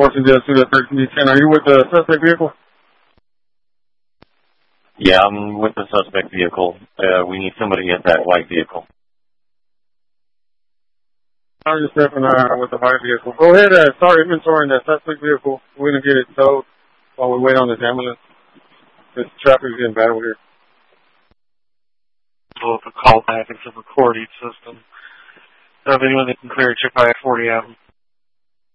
Fortune Deal to the 1310. Are you with the suspect vehicle? Yeah, I'm with the suspect vehicle. We need somebody at that white vehicle. I'm just stepping with the white vehicle. Go ahead and start inventorying that suspect vehicle. We're going to get it towed while we wait on this ambulance. This traffic's getting bad over here. Pull up a call back. It's a recording system. Of anyone that can clear a chip I-40 out.